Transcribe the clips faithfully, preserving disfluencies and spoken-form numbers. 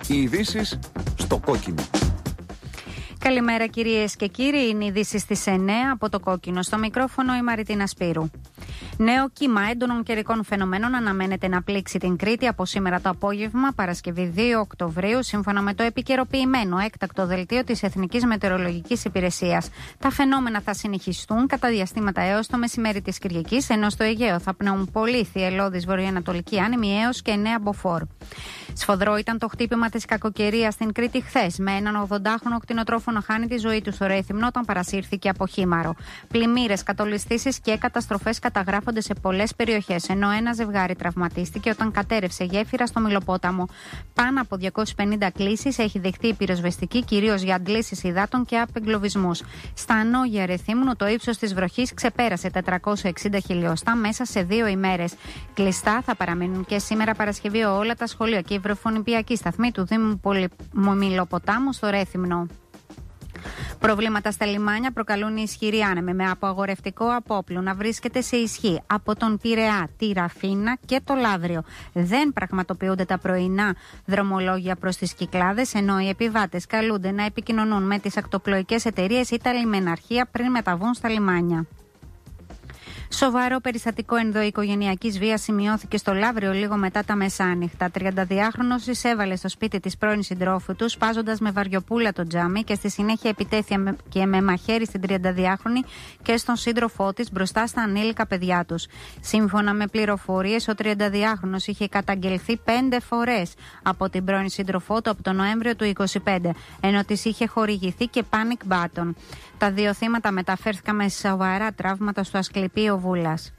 Οι ειδήσεις στο κόκκινο. Καλημέρα κυρίες και κύριοι, είναι οι ειδήσεις στις εννέα από το κόκκινο. Στο μικρόφωνο η Μαριτίνα Σπύρου. Νέο κύμα έντονων καιρικών φαινομένων αναμένεται να πλήξει την Κρήτη από σήμερα το απόγευμα, Παρασκευή δύο Οκτωβρίου, σύμφωνα με το επικαιροποιημένο έκτακτο δελτίο της Εθνικής Μετεωρολογικής Υπηρεσίας. Τα φαινόμενα θα συνεχιστούν κατά διαστήματα έως το μεσημέρι της Κυριακής, ενώ στο Αιγαίο θα πνέουν πολύ θυελλώδης βορειοανατολική άνεμη έως και εννέα μποφόρ. Σφοδρό ήταν το χτύπημα της κακοκαιρίας στην Κρήτη χθες, με έναν ογδοντάχρονο κτηνοτρόφο να χάνει τη ζωή του στο Ρέθυμνο όταν παρασύρθηκε από χήμαρο. Πλημμύρες, κατολιστήσεις και καταστροφές καταγράφονται σε πολλές περιοχές, ενώ ένα ζευγάρι τραυματίστηκε όταν κατέρευσε γέφυρα στο Μυλοπόταμο. Πάνω από διακόσιες πενήντα κλήσεις έχει δεχτεί η πυροσβεστική, κυρίως για αντλήσεις υδάτων και απεγκλωβισμούς. Στα ανώγεια Ρεθύμνου το ύψος της βροχής ξεπέρασε τετρακόσια εξήντα χιλιοστά μέσα σε δύο ημέρες. Κλειστά θα παραμείνουν και σήμερα Παρασκευή όλα τα σχολεία και η βρεφονιπιακή σταθμή του Δήμου Μυλοποτάμου στο Ρέθυμνο. Προβλήματα στα λιμάνια προκαλούν οι ισχυροί άνεμοι με απαγορευτικό απόπλου να βρίσκεται σε ισχύ από τον Πειραιά, τη Ραφίνα και το Λαύριο. Δεν πραγματοποιούνται τα πρωινά δρομολόγια προς τις Κυκλάδες, ενώ οι επιβάτες καλούνται να επικοινωνούν με τις ακτοπλοϊκές εταιρείες ή τα λιμεναρχεία πριν μεταβούν στα λιμάνια. Σοβαρό περιστατικό ενδοοικογενειακής βίας σημειώθηκε στο Λαύριο λίγο μετά τα μεσάνυχτα. τριανταδυάχρονος εισέβαλε στο σπίτι της πρώην συντρόφου του, σπάζοντας με βαριοπούλα το τζάμι και στη συνέχεια επιτέθη και με μαχαίρι στην τριανταδυάχρονη και στον σύντροφό της μπροστά στα ανήλικα παιδιά τους. Σύμφωνα με πληροφορίες, ο τριανταδυάχρονος είχε καταγγελθεί πέντε φορές από την πρώην σύντροφό του από τον Νοέμβριο του είκοσι πέντε, ενώ της είχε χορηγηθεί και panic button. Τα δύο θύματα μεταφέρθηκαν με σοβαρά τραύματα στο Ασκληπείο Βούλας.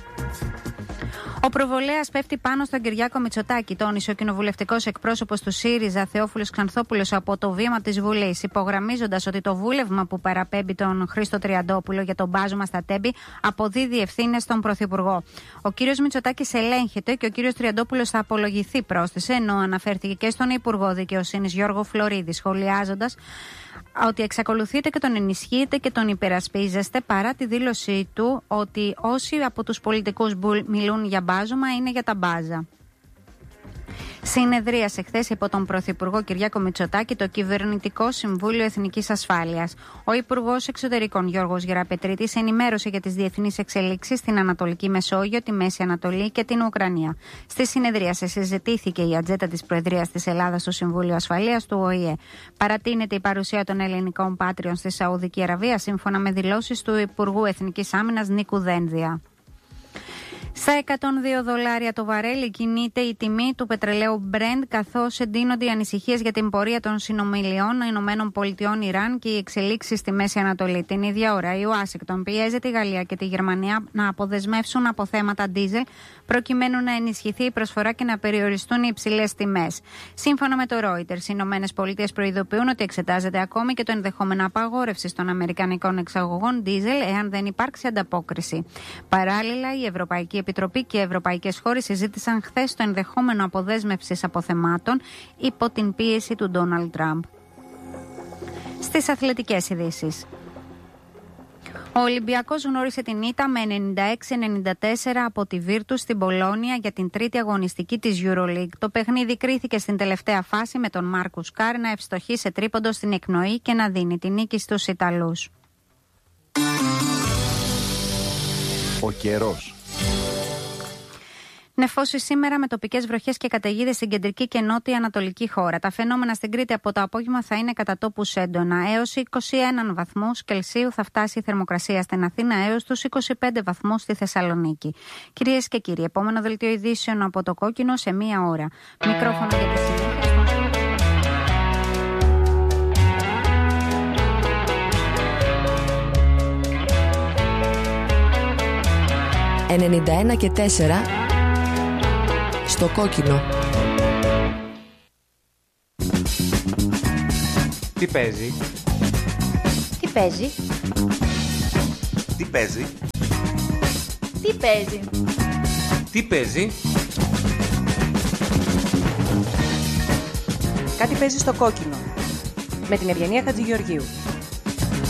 Ο προβολέας πέφτει πάνω στον Κυριάκο Μητσοτάκη, τόνισε ο κοινοβουλευτικός εκπρόσωπος του ΣΥΡΙΖΑ Θεόφιλος Ξανθόπουλος από το βήμα της Βουλής, υπογραμμίζοντας ότι το βούλευμα που παραπέμπει τον Χρήστο Τριαντόπουλο για τον μπάζωμα στα Τέμπη αποδίδει ευθύνες στον Πρωθυπουργό. Ο κύριος Μητσοτάκης ελέγχεται και ο κύριος Τριαντόπουλος θα απολογηθεί, πρόσθεσε, ενώ αναφέρθηκε και στον Υπουργό Δικαιοσύνης Γιώργο Φλωρίδη, σχολιάζοντας ότι εξακολουθείτε και τον ενισχύετε και τον υπερασπίζεστε, παρά τη δήλωσή του ότι όσοι από τους πολιτικούς που μιλούν για μπάζωμα είναι για τα μπάζα. Συνεδρίασε χθες υπό τον Πρωθυπουργό Κυριάκο Μητσοτάκη το Κυβερνητικό Συμβούλιο Εθνικής Ασφάλειας. Ο Υπουργός Εξωτερικών Γιώργος Γεραπετρίτης ενημέρωσε για τις διεθνείς εξελίξεις στην Ανατολική Μεσόγειο, τη Μέση Ανατολή και την Ουκρανία. Στη συνεδρίαση συζητήθηκε η ατζέντα της Προεδρίας της Ελλάδας στο Συμβούλιο Ασφαλείας του Ο Η Ε. Παρατείνεται η παρουσία των ελληνικών πάτριων στη Σαουδική Αραβία, σύμφωνα με δηλώσεις του Υπουργού Εθνικής Άμυνας Νίκου Δένδια. Στα εκατόν δύο δολάρια το βαρέλι κινείται η τιμή του πετρελαίου Brent, καθώς εντείνονται οι ανησυχίες για την πορεία των συνομιλιών ΗΠΑ, Ιράν και οι εξελίξεις στη Μέση Ανατολή. Την ίδια ώρα η Ουάσιγκτον πιέζει τη Γαλλία και τη Γερμανία να αποδεσμεύσουν από θέματα ντίζελ, προκειμένου να ενισχυθεί η προσφορά και να περιοριστούν οι υψηλές τιμές. Σύμφωνα με το Reuters, οι ΗΠΑ προειδοποιούν ότι εξετάζεται ακόμη και το ενδεχόμενο απαγόρευση των αμερικανικών εξαγωγών ντίζελ εάν δεν υπάρξει ανταπόκριση. Παράλληλα, η Ευρωπαϊκή Επιτροπή και οι ευρωπαϊκές χώρες συζήτησαν χθες το ενδεχόμενο αποδέσμευσης αποθεμάτων υπό την πίεση του Ντόναλντ Τραμπ. Στις αθλητικές ειδήσεις. Ο Ολυμπιακός γνώρισε την ήττα με ενενήντα έξι ενενήντα τέσσερα από τη Βίρτους στην Πολόνια για την τρίτη αγωνιστική της EuroLeague. Το παιχνίδι κρίθηκε στην τελευταία φάση με τον Μάρκους Κάρ να ευστοχεί σε τρίποντο στην εκνοή και να δίνει την νίκη στους Ιταλούς. Ο καιρός. Νεφώσει σήμερα με τοπικές βροχές και καταιγίδες στην κεντρική και νότια ανατολική χώρα. Τα φαινόμενα στην Κρήτη από το απόγευμα θα είναι κατά τόπους έντονα. Έως είκοσι ένα βαθμούς Κελσίου θα φτάσει η θερμοκρασία στην Αθήνα, έως τους είκοσι πέντε βαθμούς στη Θεσσαλονίκη. Κυρίες και κύριοι, επόμενο δελτίο ειδήσεων από το κόκκινο σε μία ώρα. Μικρόφωνο για τη συνέχεια. ενενήντα ένα και τέσσερα στο κόκκινο. Τι παίζει? Τι παίζει? Τι παίζει? Τι παίζει? Τι παίζει? Κάτι παίζει στο κόκκινο. Με την Ευγενία Χατζηγεωργίου.